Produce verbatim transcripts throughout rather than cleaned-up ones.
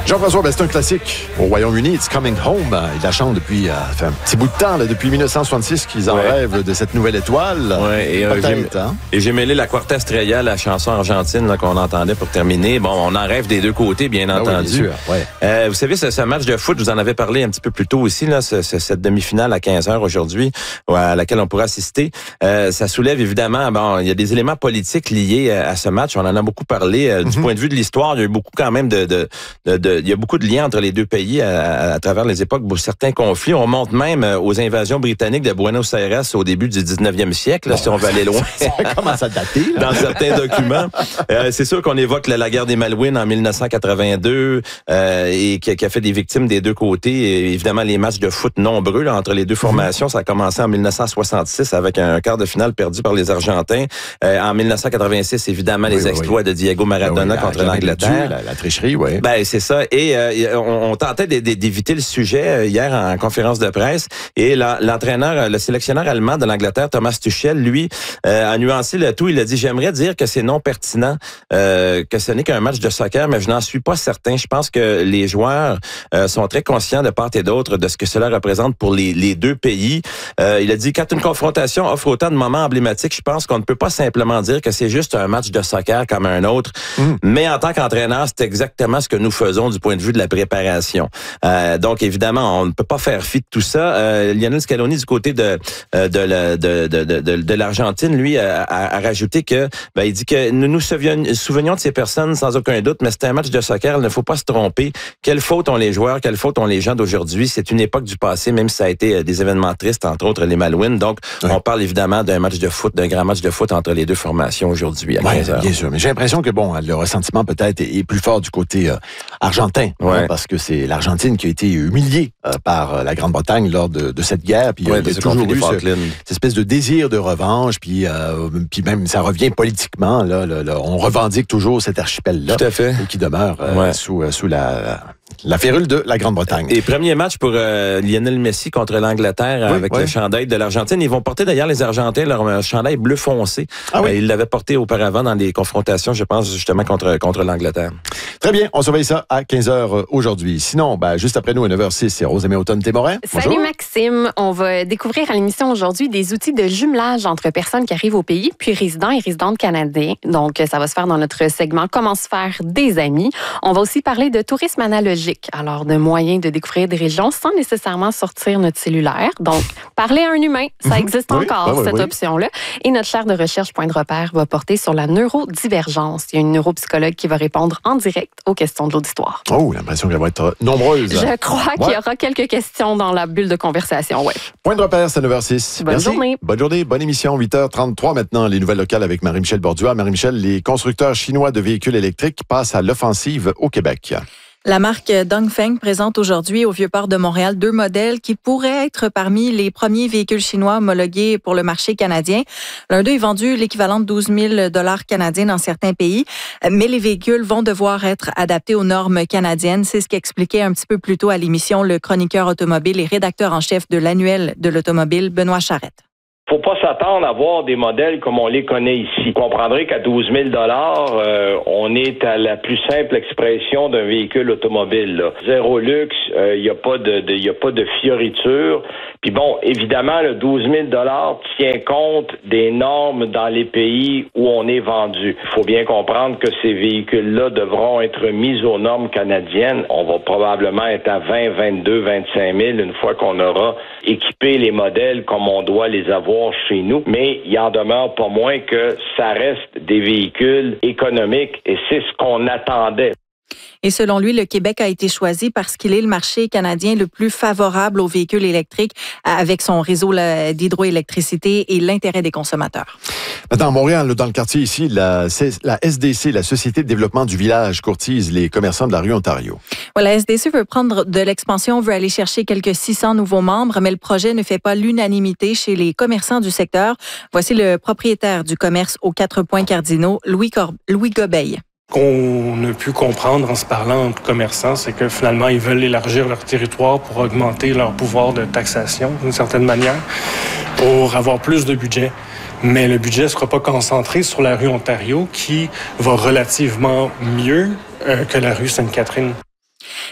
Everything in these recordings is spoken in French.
Jean-François, ben c'est un classique au Royaume-Uni. It's Coming Home. Il la chante depuis euh, fait un petit bout de temps, là, depuis dix-neuf cent soixante-six qu'ils en ouais. rêvent de cette nouvelle étoile. Ouais, et, euh, j'ai, hein? et j'ai mêlé la Quarta Estrella, la chanson argentine là, qu'on entendait pour terminer. Bon, on en rêve des deux côtés, bien ben entendu. Oui, bien sûr, ouais. euh, vous savez, ce, ce match de foot, je vous en avais parlé un petit peu plus tôt aussi, là, ce, ce, cette demi-finale à quinze heures aujourd'hui, à laquelle on pourra assister. Euh, ça soulève évidemment, bon, il y a des éléments politiques liés à, à ce match. On en a beaucoup parlé. Euh, mm-hmm. Du point de vue de l'histoire, il y a eu beaucoup quand même de, de, de, de il y a beaucoup de liens entre les deux pays à, à, à travers les époques, certains conflits. On monte même aux invasions britanniques de Buenos Aires au début du dix-neuvième siècle, là, bon, si on va aller loin. Ça commence à dater, là. Dans certains documents. Euh, c'est sûr qu'on évoque la, la guerre des Malouines en dix-neuf cent quatre-vingt-deux euh, et qui, qui a fait des victimes des deux côtés. Et évidemment, les matchs de foot nombreux là, entre les deux formations. Mm-hmm. Ça a commencé en dix-neuf cent soixante-six avec un quart de finale perdu par les Argentins. Euh, en dix-neuf cent quatre-vingt-six, évidemment, oui, les oui, exploits oui. de Diego Maradona ben oui, contre l'Angleterre. La, la tricherie, oui. Ben, c'est ça. Et euh, on, on tentait d'éviter le sujet hier en conférence de presse. Et la, l'entraîneur, le sélectionneur allemand de l'Angleterre, Thomas Tuchel, lui, euh, a nuancé le tout. Il a dit, j'aimerais dire que c'est non pertinent, euh, que ce n'est qu'un match de soccer, mais je n'en suis pas certain. Je pense que les joueurs euh, sont très conscients de part et d'autre de ce que cela représente pour les, les deux pays. Euh, il a dit, quand une confrontation offre autant de moments emblématiques, je pense qu'on ne peut pas simplement dire que c'est juste un match de soccer comme un autre. Mmh. Mais en tant qu'entraîneur, c'est exactement ce que nous faisons du point de vue de la préparation. Euh, donc, évidemment, on ne peut pas faire fi de tout ça. Euh, Lionel Scaloni, du côté de de, de, de, de, de, de l'Argentine, lui, a, a, a rajouté que, ben, il dit que nous nous souvenions de ces personnes sans aucun doute, mais c'est un match de soccer, il ne faut pas se tromper. Quelle faute ont les joueurs, quelle faute ont les gens d'aujourd'hui? C'est une époque du passé, même si ça a été des événements tristes, entre autres les Malouines. Donc, oui. on parle évidemment d'un match de foot, d'un grand match de foot entre les deux formations aujourd'hui à quinze heures. Bien sûr, mais j'ai l'impression que, bon, le ressentiment peut-être est plus fort du côté euh, argentin, ouais. hein, parce que c'est l'Argentine qui a été humiliée euh, par euh, la Grande-Bretagne lors de, de cette guerre, puis ouais, il y a toujours eu ce, cette espèce de désir de revanche, puis euh, puis même ça revient politiquement, là, là, là, on revendique toujours cet archipel-là. Tout à fait. Qui demeure euh, ouais. sous, euh, sous la... La férule de la Grande-Bretagne. Et premier match pour euh, Lionel Messi contre l'Angleterre oui, avec oui. le chandail de l'Argentine. Ils vont porter d'ailleurs les Argentins leur chandail bleu foncé. Ah oui. euh, ils l'avaient porté auparavant dans des confrontations, je pense, justement contre contre l'Angleterre. Très bien, on surveille ça à quinze heures aujourd'hui. Sinon, ben, juste après nous, à neuf heures six, c'est Rosemée Automne-Témorin. Salut Bonjour. Maxime. On va découvrir à l'émission aujourd'hui des outils de jumelage entre personnes qui arrivent au pays, puis résidents et résidentes canadiens. Donc, ça va se faire dans notre segment « Comment se faire des amis ». On va aussi parler de tourisme analogique. Alors, de moyens de découvrir des régions sans nécessairement sortir notre cellulaire. Donc, parler à un humain, ça existe oui, encore, oui, cette oui. option-là. Et notre chaire de recherche Point de repère va porter sur la neurodivergence. Il y a une neuropsychologue qui va répondre en direct aux questions de l'auditoire. Oh, l'impression qu'elle va être nombreuse. Je crois ouais. qu'il y aura quelques questions dans la bulle de conversation, oui. Point de repère, c'est neuf heures six. Bonne Merci. journée. Bonne journée, bonne émission, huit heures trente-trois maintenant. Les nouvelles locales avec Marie-Michel Bordua. Marie-Michel, les constructeurs chinois de véhicules électriques passent à l'offensive au Québec. La marque Dongfeng présente aujourd'hui au Vieux-Port de Montréal deux modèles qui pourraient être parmi les premiers véhicules chinois homologués pour le marché canadien. L'un d'eux est vendu l'équivalent de douze mille dollars canadiens dans certains pays, mais les véhicules vont devoir être adaptés aux normes canadiennes. C'est ce qu'expliquait un petit peu plus tôt à l'émission le chroniqueur automobile et rédacteur en chef de l'annuel de l'automobile, Benoît Charette. Faut pas s'attendre à voir des modèles comme on les connaît ici. Vous comprendrez qu'à douze mille dollars, euh, on est à la plus simple expression d'un véhicule automobile. Là. Zéro luxe, il euh, y a pas de, de y a pas de fioriture. Puis bon, évidemment, le douze mille dollars tient compte des normes dans les pays où on est vendu. Il faut bien comprendre que ces véhicules-là devront être mis aux normes canadiennes. On va probablement être à vingt, vingt-deux, vingt-cinq mille une fois qu'on aura équipé les modèles comme on doit les avoir chez nous, mais il en demeure pas moins que ça reste des véhicules économiques et c'est ce qu'on attendait. Et selon lui, le Québec a été choisi parce qu'il est le marché canadien le plus favorable aux véhicules électriques avec son réseau d'hydroélectricité et l'intérêt des consommateurs. Maintenant, à Montréal, dans le quartier ici, la, la S D C, la Société de développement du village, courtise les commerçants de la rue Ontario. Ouais, la S D C veut prendre de l'expansion, veut aller chercher quelques six cents nouveaux membres, mais le projet ne fait pas l'unanimité chez les commerçants du secteur. Voici le propriétaire du commerce aux quatre points cardinaux, Louis, Cor- Louis Gobeil. Qu'on a pu comprendre en se parlant entre commerçants, c'est que finalement, ils veulent élargir leur territoire pour augmenter leur pouvoir de taxation, d'une certaine manière, pour avoir plus de budget. Mais le budget ne sera pas concentré sur la rue Ontario, qui va relativement mieux euh, que la rue Sainte-Catherine.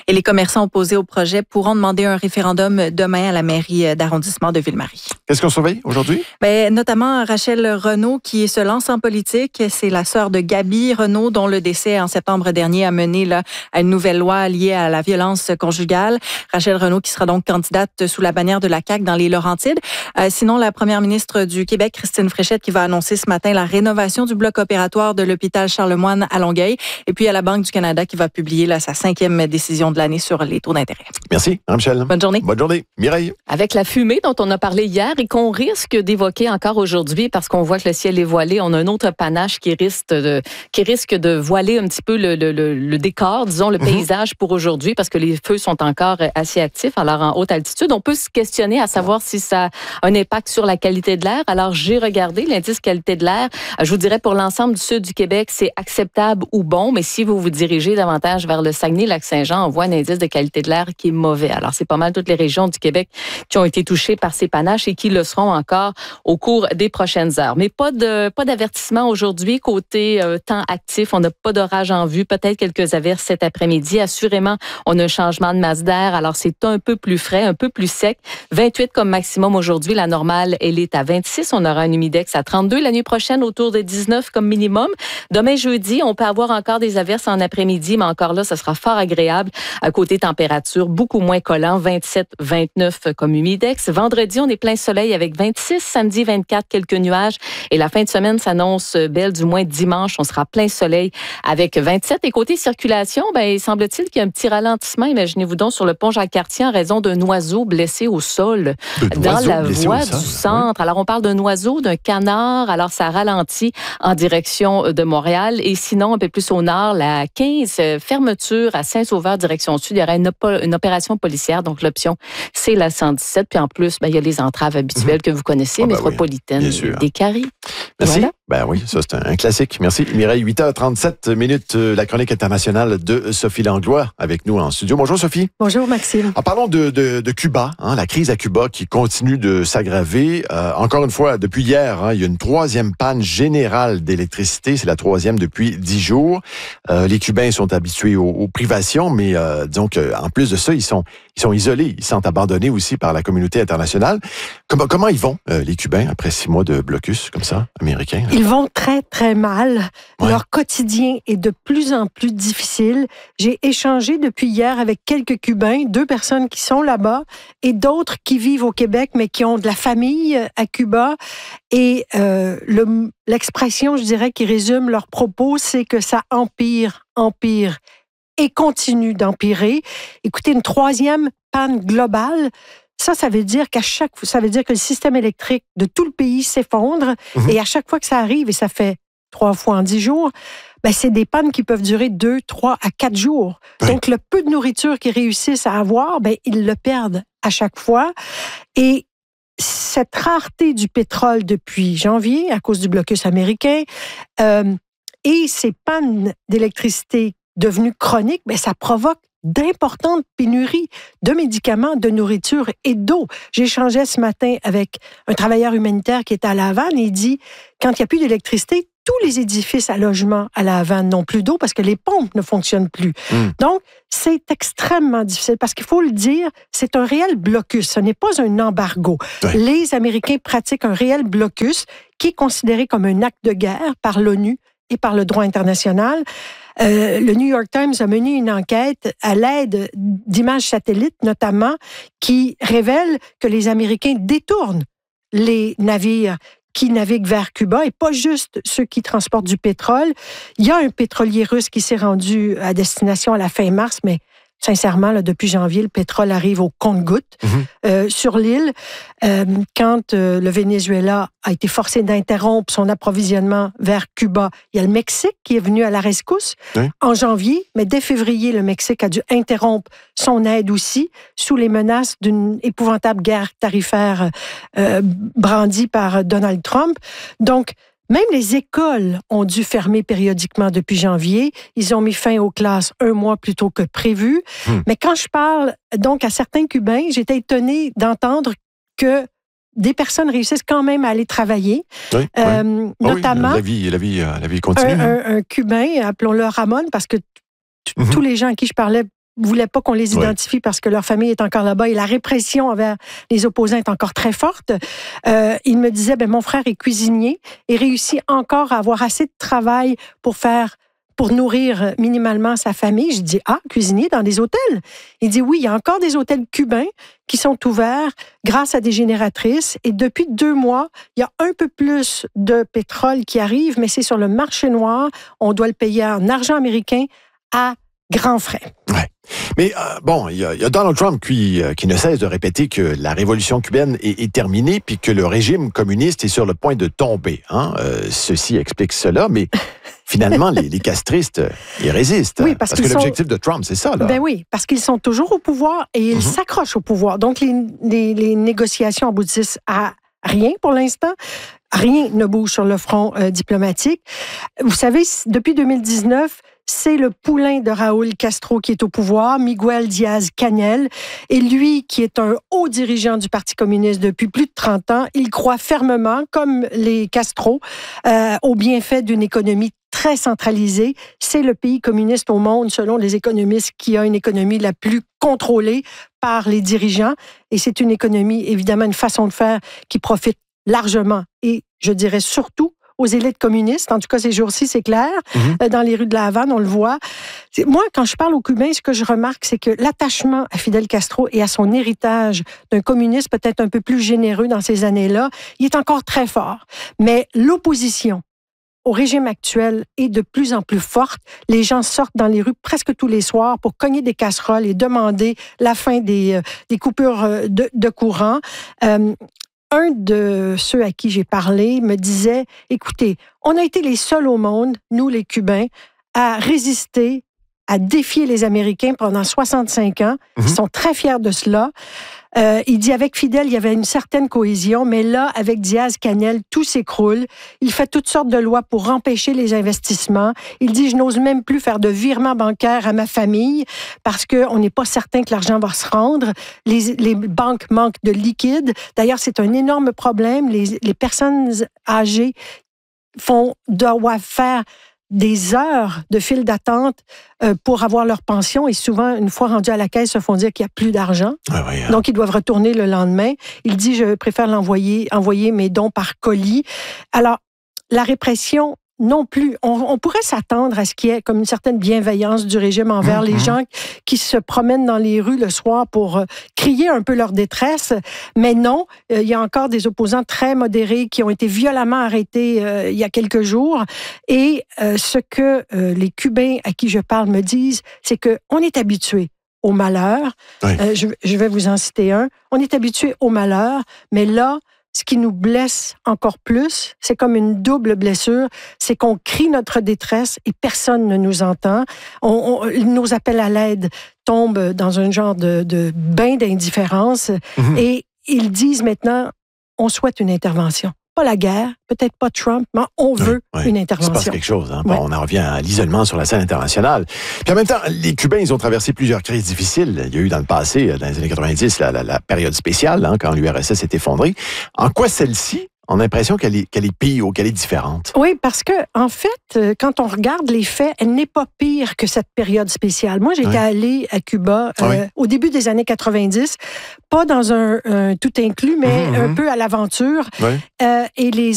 Et les commerçants opposés au projet pourront demander un référendum demain à la mairie d'arrondissement de Ville-Marie. Qu'est-ce qu'on surveille aujourd'hui? Ben, notamment Rachel Renaud qui se lance en politique. C'est la sœur de Gaby Renaud dont le décès en septembre dernier a mené là, à une nouvelle loi liée à la violence conjugale. Rachel Renaud qui sera donc candidate sous la bannière de la C A Q dans les Laurentides. Euh, sinon, la première ministre du Québec, Christine Fréchette, qui va annoncer ce matin la rénovation du bloc opératoire de l'hôpital Charlemagne à Longueuil. Et puis, à la Banque du Canada qui va publier là, sa cinquième décision de l'année sur les taux d'intérêt. Merci, Michel. Bonne journée. Bonne journée. Mireille. Avec la fumée dont on a parlé hier et qu'on risque d'évoquer encore aujourd'hui parce qu'on voit que le ciel est voilé, on a un autre panache qui risque de, qui risque de voiler un petit peu le, le, le, le décor, disons, le paysage pour aujourd'hui parce que les feux sont encore assez actifs. Alors, en haute altitude, on peut se questionner à savoir si ça a un impact sur la qualité de l'air. Alors, j'ai regardé l'indice qualité de l'air. Je vous dirais, pour l'ensemble du sud du Québec, c'est acceptable ou bon, mais si vous vous dirigez davantage vers le Saguenay-Lac-Saint-Jean, on voit un indice de qualité de l'air qui est mauvais. Alors, c'est pas mal toutes les régions du Québec qui ont été touchées par ces panaches et qui le seront encore au cours des prochaines heures. Mais pas de pas d'avertissement aujourd'hui côté euh, temps actif. On n'a pas d'orage en vue. Peut-être quelques averses cet après-midi. Assurément, on a un changement de masse d'air. Alors, c'est un peu plus frais, un peu plus sec. vingt-huit comme maximum aujourd'hui. La normale, elle est à vingt-six. On aura un humidex à trente-deux. La nuit prochaine, autour de dix-neuf comme minimum. Demain, jeudi, on peut avoir encore des averses en après-midi, mais encore là, ça sera fort agréable. À côté température, beaucoup moins collant, vingt-sept, vingt-neuf comme humidex. Vendredi, on est plein soleil avec vingt-six. Samedi, vingt-quatre, quelques nuages. Et la fin de semaine s'annonce belle, du moins dimanche, on sera plein soleil avec vingt-sept. Et côté circulation, ben, il semble-t-il qu'il y a un petit ralentissement, imaginez-vous donc, sur le pont Jacques-Cartier en raison d'un oiseau blessé au sol dans la voie du centre. Alors, on parle d'un oiseau, d'un canard. Alors, ça ralentit en direction de Montréal. Et sinon, un peu plus au nord, la quinze, fermeture à Saint-Sauveur, direction sud. Il y aurait une, op- une opération policière. Donc, l'option, c'est la cent dix-sept. Puis en plus, ben, il y a les entraves habituelles mmh. que vous connaissez, oh, ben métropolitaine, oui, des caries. Merci. Voilà. Ben oui, ça c'est un classique. Merci Mireille. huit heures trente-sept minutes, la chronique internationale de Sophie Langlois avec nous en studio. Bonjour Sophie. Bonjour Maxime. En parlant de, de, de Cuba, hein, la crise à Cuba qui continue de s'aggraver. Euh, encore une fois, depuis hier, hein, il y a une troisième panne générale d'électricité. C'est la troisième depuis dix jours. Euh, les Cubains sont habitués aux, aux privations, mais euh, disons qu'en plus de ça, ils sont, ils sont isolés. Ils sont abandonnés aussi par la communauté internationale. Comment, comment ils vont, euh, les Cubains, après six mois de blocus comme ça, américains? Ils vont très, très mal. Ouais. Leur quotidien est de plus en plus difficile. J'ai échangé depuis hier avec quelques Cubains, deux personnes qui sont là-bas et d'autres qui vivent au Québec, mais qui ont de la famille à Cuba. Et euh, le, l'expression, je dirais, qui résume leurs propos, c'est que ça empire, empire et continue d'empirer. Écoutez, une troisième panne globale, ça, ça veut dire qu'à chaque fois, ça veut dire que le système électrique de tout le pays s'effondre. Mmh. Et à chaque fois que ça arrive, et ça fait trois fois en dix jours, ben c'est des pannes qui peuvent durer deux, trois à quatre jours. Oui. Donc, le peu de nourriture qu'ils réussissent à avoir, ben ils le perdent à chaque fois. Et cette rareté du pétrole depuis janvier, à cause du blocus américain, euh, et ces pannes d'électricité devenues chroniques, ben ça provoque d'importantes pénuries de médicaments, de nourriture et d'eau. J'échangeais ce matin avec un travailleur humanitaire qui est à La Havane et il dit, quand il n'y a plus d'électricité, tous les édifices à logement à La Havane n'ont plus d'eau parce que les pompes ne fonctionnent plus. Mmh. Donc, c'est extrêmement difficile parce qu'il faut le dire, c'est un réel blocus, ce n'est pas un embargo. Oui. Les Américains pratiquent un réel blocus qui est considéré comme un acte de guerre par l'ONU et par le droit international. Euh, le New York Times a mené une enquête à l'aide d'images satellites, notamment, qui révèle que les Américains détournent les navires qui naviguent vers Cuba et pas juste ceux qui transportent du pétrole. Il y a un pétrolier russe qui s'est rendu à destination à la fin mars, mais sincèrement, là, depuis janvier, le pétrole arrive au compte-gouttes mm-hmm. euh, sur l'île. Euh, quand euh, le Venezuela a été forcé d'interrompre son approvisionnement vers Cuba, il y a le Mexique qui est venu à la rescousse oui. en janvier, mais dès février, le Mexique a dû interrompre son aide aussi sous les menaces d'une épouvantable guerre tarifaire euh, brandie par Donald Trump. Donc, même les écoles ont dû fermer périodiquement depuis janvier. Ils ont mis fin aux classes un mois plus tôt que prévu. Hum. Mais quand je parle donc à certains Cubains, j'étais étonnée d'entendre que des personnes réussissent quand même à aller travailler. Oui, euh, oui. Notamment, oh oui, la vie, la vie, la vie continue. Un, un, un Cubain, appelons-le Ramon, parce que t- mm-hmm. tous les gens à qui je parlais voulaient pas qu'on les identifie oui. parce que leur famille est encore là-bas et la répression envers les opposants est encore très forte. Euh, il me disait, ben mon frère est cuisinier et réussit encore à avoir assez de travail pour faire pour nourrir minimalement sa famille. Je dis, ah, cuisinier dans des hôtels? Il dit, oui, il y a encore des hôtels cubains qui sont ouverts grâce à des génératrices. Et depuis deux mois, il y a un peu plus de pétrole qui arrive, mais c'est sur le marché noir. On doit le payer en argent américain à grands frais. Ouais. Mais euh, bon, il y, y a Donald Trump qui, euh, qui ne cesse de répéter que la révolution cubaine est, est terminée puis que le régime communiste est sur le point de tomber. Hein? Euh, ceci explique cela, mais finalement, les, les castristes, ils résistent. Oui, parce, parce que sont... l'objectif de Trump, c'est ça. Là. Ben oui, parce qu'ils sont toujours au pouvoir et ils mm-hmm. s'accrochent au pouvoir. Donc, les, les, les négociations aboutissent à rien pour l'instant. Rien ne bouge sur le front euh, diplomatique. Vous savez, depuis deux mille dix-neuf, c'est le poulain de Raúl Castro qui est au pouvoir, Miguel Díaz-Canel. Et lui, qui est un haut dirigeant du Parti communiste depuis plus de trente ans, il croit fermement, comme les Castro, euh, au bienfait d'une économie très centralisée. C'est le pays communiste au monde, selon les économistes, qui a une économie la plus contrôlée par les dirigeants. Et c'est une économie, évidemment, une façon de faire qui profite largement et, je dirais, surtout aux élites communistes. En tout cas, ces jours-ci, c'est clair. Mm-hmm. Dans les rues de la Havane, on le voit. Moi, quand je parle aux Cubains, ce que je remarque, c'est que l'attachement à Fidel Castro et à son héritage d'un communiste peut-être un peu plus généreux dans ces années-là, il est encore très fort. Mais l'opposition au régime actuel est de plus en plus forte. Les gens sortent dans les rues presque tous les soirs pour cogner des casseroles et demander la fin des, euh, des coupures de, de courant. Euh, Un de ceux à qui j'ai parlé me disait, écoutez, on a été les seuls au monde, nous les Cubains, à résister, à défier les Américains pendant soixante-cinq ans. Mm-hmm. Ils sont très fiers de cela. Euh, il dit, avec Fidel, il y avait une certaine cohésion, mais là, avec Díaz-Canel, tout s'écroule. Il fait toutes sortes de lois pour empêcher les investissements. Il dit, je n'ose même plus faire de virements bancaires à ma famille parce qu'on n'est pas certain que l'argent va se rendre. Les, les banques manquent de liquide. D'ailleurs, c'est un énorme problème. Les, les personnes âgées font, doivent faire des heures de file d'attente euh, pour avoir leur pension et souvent, une fois rendus à la caisse, se font dire qu'il n'y a plus d'argent. Ah oui, hein. Donc, ils doivent retourner le lendemain. Il dit, je préfère l'envoyer, envoyer mes dons par colis. Alors, la répression, non plus. On, on pourrait s'attendre à ce qu'il y ait comme une certaine bienveillance du régime envers mmh, les mmh. gens qui se promènent dans les rues le soir pour euh, crier un peu leur détresse. Mais non, euh, il y a encore des opposants très modérés qui ont été violemment arrêtés euh, il y a quelques jours. Et euh, ce que euh, les Cubains à qui je parle me disent, c'est qu'on est habitué au malheur. Oui. Euh, je, je vais vous en citer un. On est habitué au malheur, mais là, ce qui nous blesse encore plus, c'est comme une double blessure, c'est qu'on crie notre détresse et personne ne nous entend. On, on, nos appels à l'aide tombent dans un genre de, de bain d'indifférence mm-hmm. et ils disent maintenant, on souhaite une intervention. Pas la guerre, peut-être pas Trump, mais on veut oui, oui. une intervention. Il se passe quelque chose. Hein? Bon, oui. On en revient à l'isolement sur la scène internationale. Puis en même temps, les Cubains, ils ont traversé plusieurs crises difficiles. Il y a eu dans le passé, dans les années quatre-vingt-dix, la, la, la période spéciale, hein, quand l'U R S S s'est effondré. En quoi celle-ci, on a l'impression qu'elle est, qu'elle est pire ou qu'elle est différente? Oui, parce que en fait, quand on regarde les faits, elle n'est pas pire que cette période spéciale. Moi, j'étais oui. allée à Cuba euh, oui. au début des années quatre-vingt-dix, pas dans un, un tout inclus, mais mmh, un mmh. peu à l'aventure. Oui. Euh, et les